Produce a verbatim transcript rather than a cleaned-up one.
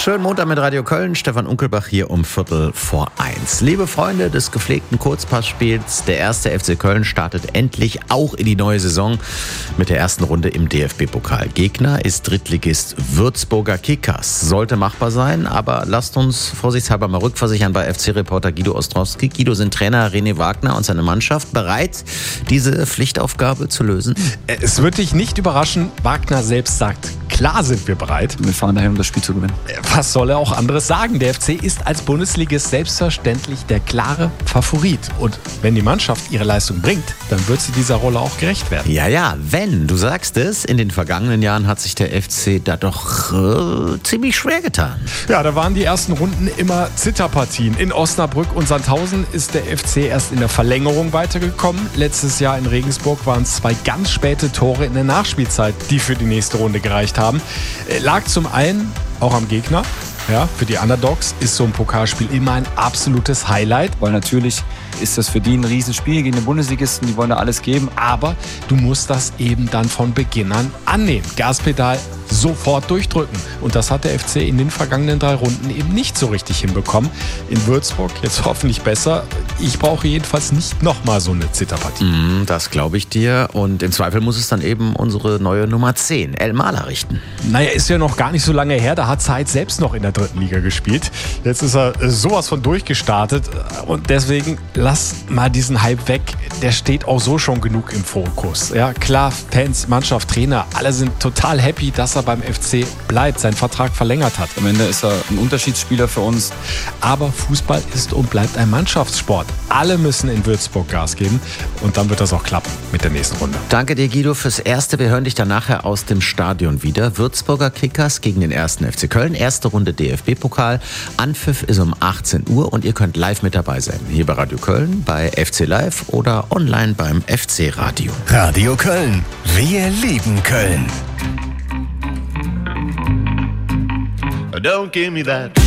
Schönen Montag mit Radio Köln. Stefan Unkelbach hier um Viertel vor eins. Liebe Freunde des gepflegten Kurzpassspiels, der erste F C Köln startet endlich auch in die neue Saison mit der ersten Runde im D F B-Pokal. Gegner ist Drittligist Würzburger Kickers. Sollte machbar sein, aber lasst uns vorsichtshalber mal rückversichern bei F C-Reporter Guido Ostrowski. Guido, sind Trainer René Wagner und seine Mannschaft bereit, diese Pflichtaufgabe zu lösen? Es wird dich nicht überraschen, Wagner selbst sagt, klar sind wir bereit. Wir fahren dahin, um das Spiel zu gewinnen. Was soll er auch anderes sagen? Der F C ist als Bundesligist selbstverständlich der klare Favorit. Und wenn die Mannschaft ihre Leistung bringt, dann wird sie dieser Rolle auch gerecht werden. Ja, ja, wenn, du sagst es, in den vergangenen Jahren hat sich der F C da doch äh, ziemlich schwer getan. Ja, da waren die ersten Runden immer Zitterpartien. In Osnabrück und Sandhausen ist der F C erst in der Verlängerung weitergekommen. Letztes Jahr in Regensburg waren es zwei ganz späte Tore in der Nachspielzeit, die für die nächste Runde gereicht haben. Lag zum einen auch am Gegner. Ja, für die Underdogs ist so ein Pokalspiel immer ein absolutes Highlight. Weil natürlich ist das für die ein Riesenspiel gegen den Bundesligisten, die wollen da alles geben. Aber du musst das eben dann von Beginn an annehmen. Gaspedal sofort durchdrücken. Und das hat der F C in den vergangenen drei Runden eben nicht so richtig hinbekommen. In Würzburg jetzt hoffentlich besser. Ich brauche jedenfalls nicht nochmal so eine Zitterpartie. Mm, das glaube ich dir. Und im Zweifel muss es dann eben unsere neue Nummer zehn, El Mahler, richten. Naja, ist ja noch gar nicht so lange her. Da hat Zeit selbst noch in der dritten Liga gespielt. Jetzt ist er sowas von durchgestartet. Und deswegen lass mal diesen Hype weg. Der steht auch so schon genug im Fokus. Ja, klar, Fans, Mannschaft, Trainer, alle sind total happy, dass er beim F C bleibt, seinen Vertrag verlängert hat. Am Ende ist er ein Unterschiedsspieler für uns. Aber Fußball ist und bleibt ein Mannschaftssport. Alle müssen in Würzburg Gas geben und dann wird das auch klappen mit der nächsten Runde. Danke dir, Guido, fürs Erste. Wir hören dich dann nachher aus dem Stadion wieder. Würzburger Kickers gegen den ersten F C Köln. Erste Runde D F B-Pokal. Anpfiff ist um achtzehn Uhr und ihr könnt live mit dabei sein. Hier bei Radio Köln, bei F C Live oder online beim F C Radio. Radio Köln. Wir lieben Köln. Don't give me that.